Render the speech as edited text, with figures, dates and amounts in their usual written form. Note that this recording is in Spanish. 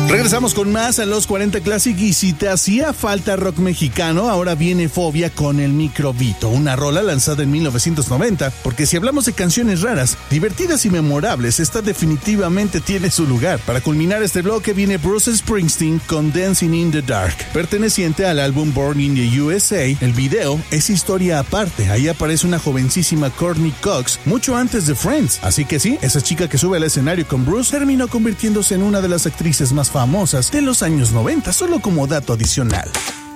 Regresamos con más a los 40 Classic, y si te hacía falta rock mexicano, ahora viene Fobia con El Microbito, una rola lanzada en 1990, porque si hablamos de canciones raras, divertidas y memorables, esta definitivamente tiene su lugar. Para culminar este bloque viene Bruce Springsteen con Dancing in the Dark, perteneciente al álbum Born in the USA. El video es historia aparte, ahí aparece una jovencísima Courtney Cox, mucho antes de Friends, así que sí, esa chica que sube al escenario con Bruce terminó convirtiéndose en una de las actrices más famosas de los años 90, solo como dato adicional.